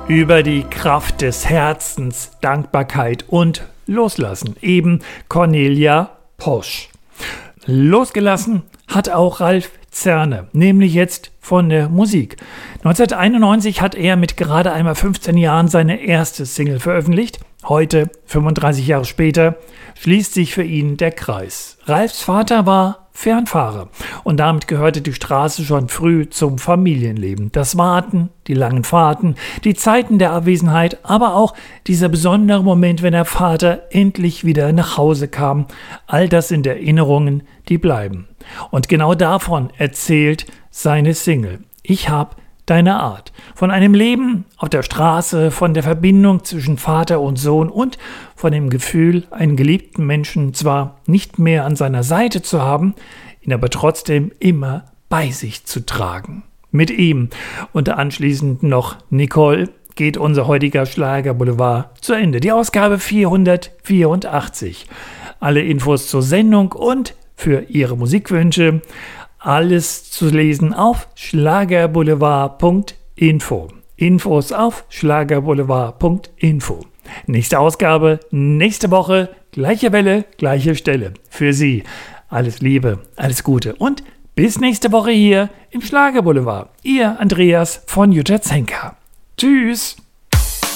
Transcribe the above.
über die Kraft des Herzens, Dankbarkeit und Loslassen. Eben Cornelia Posch. Losgelassen hat auch Ralf Zerne, nämlich jetzt von der Musik. 1991 hat er mit gerade einmal 15 Jahren seine erste Single veröffentlicht. Heute, 35 Jahre später, schließt sich für ihn der Kreis. Ralfs Vater war Fernfahrer und damit gehörte die Straße schon früh zum Familienleben. Das Warten, die langen Fahrten, die Zeiten der Abwesenheit, aber auch dieser besondere Moment, wenn der Vater endlich wieder nach Hause kam. All das sind Erinnerungen, die bleiben. Und genau davon erzählt seine Single. Ich hab deine Art. Von einem Leben auf der Straße, von der Verbindung zwischen Vater und Sohn und von dem Gefühl, einen geliebten Menschen zwar nicht mehr an seiner Seite zu haben, ihn aber trotzdem immer bei sich zu tragen. Mit ihm und anschließend noch Nicole geht unser heutiger Schlagerboulevard zu Ende. Die Ausgabe 484. Alle Infos zur Sendung und für Ihre Musikwünsche alles zu lesen auf schlagerboulevard.info. Infos auf schlagerboulevard.info. Nächste Ausgabe, nächste Woche, gleiche Welle, gleiche Stelle. Für Sie alles Liebe, alles Gute und bis nächste Woche hier im Schlagerboulevard. Ihr Andreas von Jutta Zenker. Tschüss!